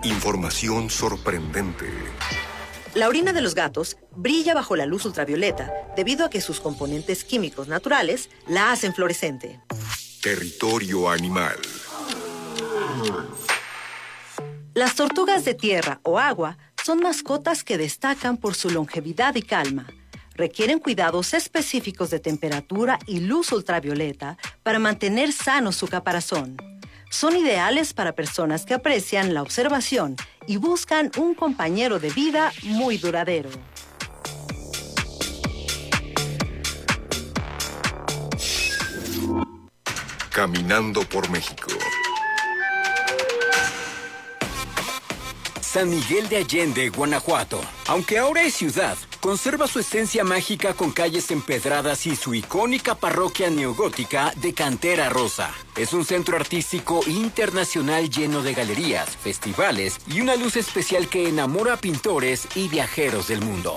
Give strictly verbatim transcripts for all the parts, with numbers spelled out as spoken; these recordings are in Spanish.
Información sorprendente. La orina de los gatos brilla bajo la luz ultravioleta debido a que sus componentes químicos naturales la hacen fluorescente. Territorio animal. Las tortugas de tierra o agua son mascotas que destacan por su longevidad y calma. Requieren cuidados específicos de temperatura y luz ultravioleta para mantener sano su caparazón. Son ideales para personas que aprecian la observación y buscan un compañero de vida muy duradero. Caminando por México. San Miguel de Allende, Guanajuato. Aunque ahora es ciudad, conserva su esencia mágica con calles empedradas y su icónica parroquia neogótica de cantera rosa. Es un centro artístico internacional lleno de galerías, festivales y una luz especial que enamora a pintores y viajeros del mundo.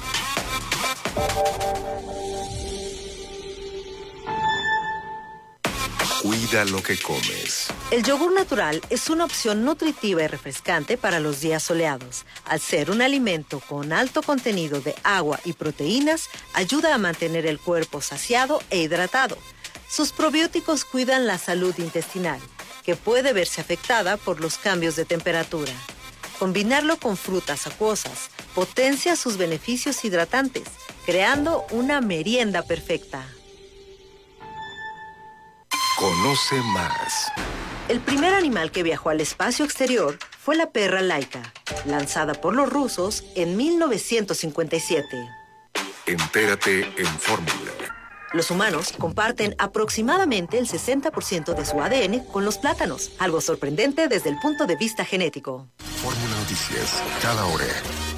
Cuida lo que comes. El yogur natural es una opción nutritiva y refrescante para los días soleados. Al ser un alimento con alto contenido de agua y proteínas, ayuda a mantener el cuerpo saciado e hidratado. Sus probióticos cuidan la salud intestinal, que puede verse afectada por los cambios de temperatura. Combinarlo con frutas acuosas potencia sus beneficios hidratantes, creando una merienda perfecta. Conoce más. El primer animal que viajó al espacio exterior fue la perra Laika, lanzada por los rusos en mil novecientos cincuenta y siete. Entérate en Fórmula. Los humanos comparten aproximadamente el sesenta por ciento de su A D N con los plátanos, algo sorprendente desde el punto de vista genético. Fórmula Noticias, cada hora.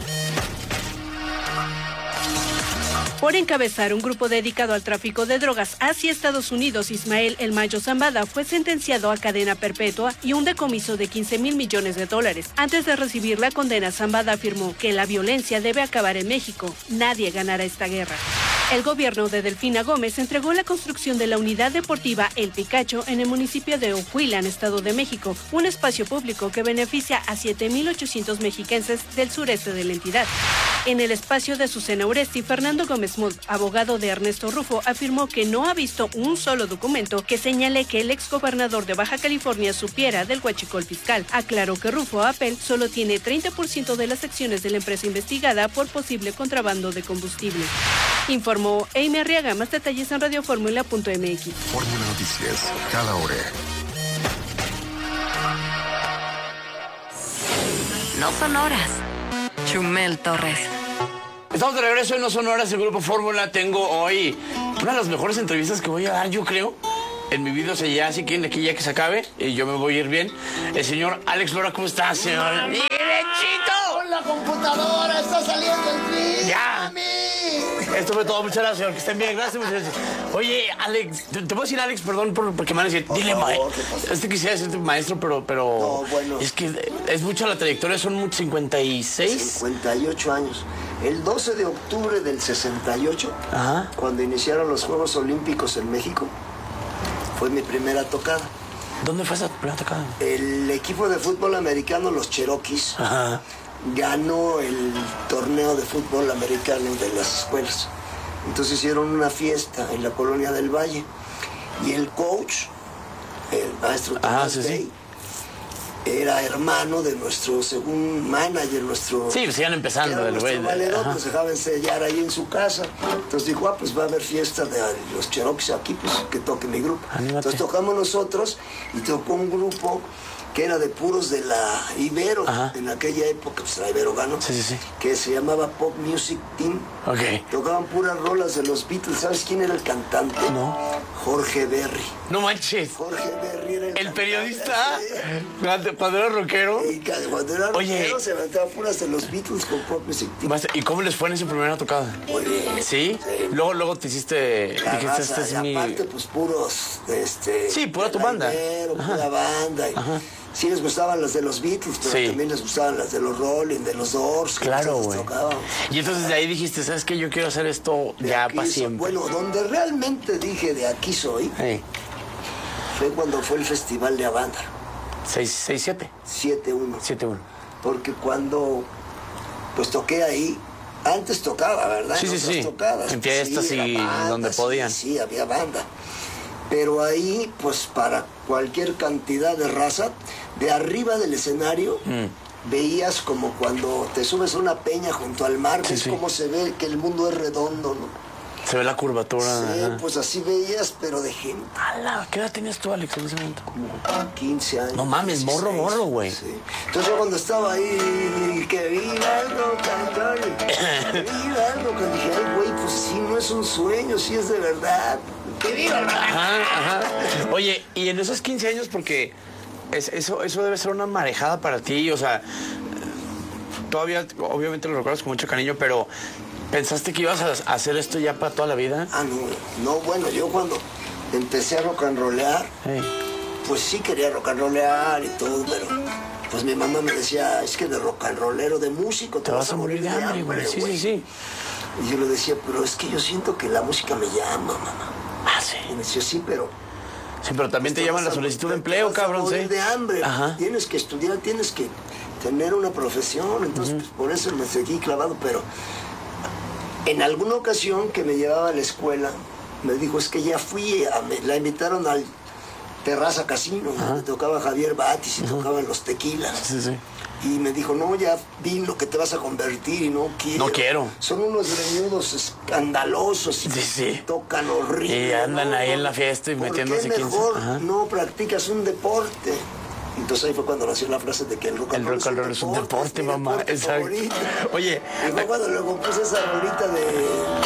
Por encabezar un grupo dedicado al tráfico de drogas hacia Estados Unidos, Ismael El Mayo Zambada fue sentenciado a cadena perpetua y un decomiso de quince mil millones de dólares. Antes de recibir la condena, Zambada afirmó que la violencia debe acabar en México. Nadie ganará esta guerra. El gobierno de Delfina Gómez entregó la construcción de la unidad deportiva El Picacho en el municipio de Ojuilan, Estado de México, un espacio público que beneficia a siete mil ochocientos mexiquenses del sureste de la entidad. En el espacio de Susana Uresti, Fernando Gómez Moll, abogado de Ernesto Rufo, afirmó que no ha visto un solo documento que señale que el exgobernador de Baja California supiera del huachicol fiscal. Aclaró que Rufo Apel solo tiene treinta por ciento de las acciones de la empresa investigada por posible contrabando de combustible. Informó Amy Arriaga. Más detalles en radioformula punto m x. Fórmula Noticias, cada hora. No son horas. Chumel Torres. Estamos de regreso en No Son Horas, el Grupo Fórmula. Tengo hoy una de las mejores entrevistas que voy a dar, yo creo, en mi vida. O sea, ya si quieren de aquí ya que se acabe, y yo me voy a ir bien. El señor Alex Lora, ¿cómo está, señor? ¡Derechito! ¡Con la computadora! ¡Está saliendo el gris! ¡Ya! ¡Mami! Esto fue todo. Muchas gracias, señor. Que estén bien. Gracias, muchas gracias. Oye, Alex, te, te voy a decir, Alex, perdón por, porque me van a decir, dile, maestro. Este quisiera decirte maestro, pero, pero... No, bueno. Es que es mucha la trayectoria, son cincuenta y seis. cincuenta y ocho años. El doce de octubre del sesenta y ocho, Ajá. cuando iniciaron los Juegos Olímpicos en México, fue mi primera tocada. ¿Dónde fue esa primera tocada? El equipo de fútbol americano, los Cherokees, Ajá. ganó el torneo de fútbol americano de las escuelas. Entonces hicieron una fiesta en la Colonia del Valle y el coach, el maestro Tomás ah, sí, Day, sí. era hermano de nuestro, según manager, nuestro... Sí, pues iban empezando del güey. valedor, pues dejaba ensayar ahí en su casa. Entonces dijo, ah, pues va a haber fiesta de los Cherokees aquí, pues que toque mi grupo. Anímate. Entonces tocamos nosotros y tocó un grupo que era de puros de la Ibero. Ajá. En aquella época, pues la Ibero ganó. Sí, sí, sí. Que se llamaba Pop Music Team. Ok. Tocaban puras rolas de los Beatles. ¿Sabes quién era el cantante? No. Jorge Berry. No manches. Jorge Berry era el, el periodista. Sí. Cuando era rockero. Y cuando era Oye. rockero se aventaba puras de los Beatles con Pop Music Team. ¿Y cómo les fue en esa primera tocada? Muy bien. ¿Sí? Sí. Luego, luego te hiciste... La dijiste, raza, este es y mi... aparte, pues puros... Este, sí, pura tu banda. Pura banda. Y, Ajá. Sí les gustaban las de los Beatles, pero sí. también les gustaban las de los Rolling, de los Doors. Claro, güey. Y entonces de ahí dijiste, ¿sabes qué? Yo quiero hacer esto de ya para siempre. Bueno, donde realmente dije de aquí soy, sí. fue cuando fue el Festival de Avándaro. ¿seis siete? siete uno. siete uno. porque cuando pues toqué ahí, antes tocaba, ¿verdad? Sí, sí, sí. Tocadas, en fiestas sí, y banda, donde sí, podían. Sí, había banda. Pero ahí, pues para cualquier cantidad de raza, de arriba del escenario, mm. veías como cuando te subes a una peña junto al mar, sí, ves sí. cómo se ve que el mundo es redondo, ¿no? Se ve la curvatura. Sí, ajá. pues así veías, pero de gente. ¡Hala! ¿Qué edad tenías tú, Alex, en ese momento? Como quince años. No mames, dieciséis, morro, morro, güey. Sí. Entonces yo cuando estaba ahí, que viva el rock and roll, que viva el rock and roll, dije, ay, güey, pues sí, no es un sueño, sí es de verdad. ¡Que viva el rock! Ajá, ajá. Oye, y en esos quince años, porque es, eso, eso debe ser una marejada para ti, o sea, todavía, obviamente lo recuerdas con mucho cariño, pero ¿pensaste que ibas a hacer esto ya para toda la vida? Ah, no, no, bueno, yo cuando empecé a rock and rollear, hey. pues sí quería rock and rollear y todo, pero pues mi mamá me decía, es que de rock and rollero, de músico, te, te vas a morir de hambre, güey. Sí, sí, sí. Y yo le decía, pero es que yo siento que la música me llama, mamá. Ah, sí. Y me decía, sí, pero... Sí, pero también te llaman la solicitud de empleo, cabrón, sí. de hambre. Ajá. Tienes que estudiar, tienes que tener una profesión, entonces uh-huh. pues, por eso me seguí clavado, pero... En alguna ocasión que me llevaba a la escuela, me dijo, es que ya fui, a, me, la invitaron al Terraza Casino, donde tocaba Javier Batis y uh-huh. tocaban los Tequilas. Sí, sí. Y me dijo, no, ya vi lo que te vas a convertir y no quiero. No quiero. Son unos greñudos escandalosos y sí, sí. tocan horrible. Y andan ¿no? ahí en la fiesta y ¿Por metiéndose qué mejor quince? no practicas un deporte? Entonces ahí fue cuando nació la frase de que el rock and roll, rock and roll es un deporte, es mamá. Deporte exacto. Favorito. Oye. Y fue cuando luego puse esa rolita de